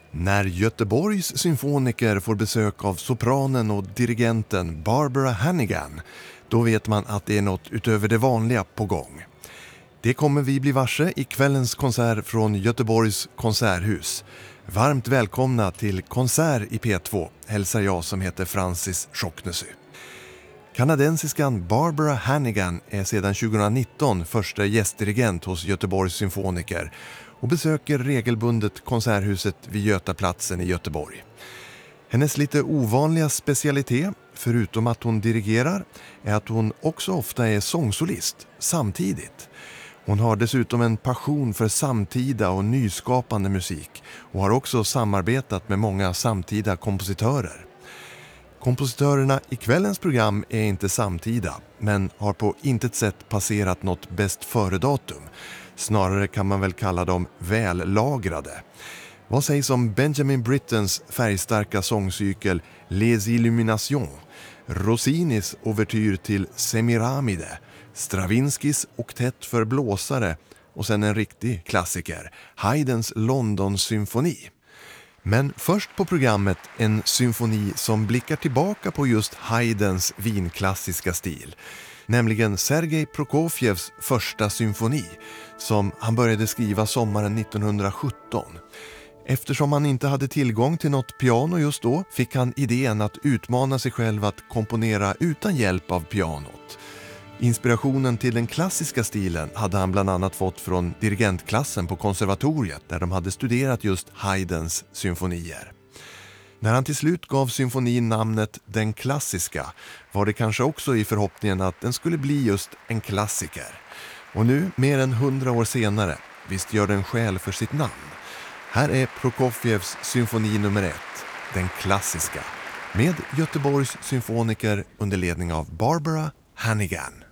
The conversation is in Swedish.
När Göteborgs symfoniker får besök av sopranen och dirigenten Barbara Hannigan, då vet man att det är något utöver det vanliga på gång. Det kommer vi bli varse i kvällens konsert från Göteborgs konserthus. Varmt välkomna till konsert i P2, hälsar jag som heter Francis Schocknesy. Kanadensiskan Barbara Hannigan är sedan 2019 första gästdirigent hos Göteborgs symfoniker och besöker regelbundet konserthuset vid Götaplatsen i Göteborg. Hennes lite ovanliga specialitet, förutom att hon dirigerar, är att hon också ofta är sångsolist samtidigt. Hon har dessutom en passion för samtida och nyskapande musik och har också samarbetat med många samtida kompositörer. Kompositörerna i kvällens program är inte samtida, men har på intet sätt passerat något bäst före-datum. Snarare kan man väl kalla dem vällagrade. Vad sägs om Benjamin Brittens färgstarka sångcykel Les Illuminations, Rossinis ouvertyr till Semiramide, Stravinskys oktett för blåsare och sen en riktig klassiker, Haydns London-symfoni. Men först på programmet en symfoni som blickar tillbaka på just Haydns vinklassiska stil, nämligen Sergej Prokofjevs första symfoni som han började skriva sommaren 1917. Eftersom han inte hade tillgång till något piano just då fick han idén att utmana sig själv att komponera utan hjälp av pianot. Inspirationen till den klassiska stilen hade han bland annat fått från dirigentklassen på konservatoriet där de hade studerat just Haydns symfonier. När han till slut gav symfonin namnet Den klassiska var det kanske också i förhoppningen att den skulle bli just en klassiker. Och nu, mer än 100 år senare, visst gör den skäl för sitt namn. Här är Prokofjevs symfoni nummer 1, Den klassiska, med Göteborgs symfoniker under ledning av Barbara Hannigan.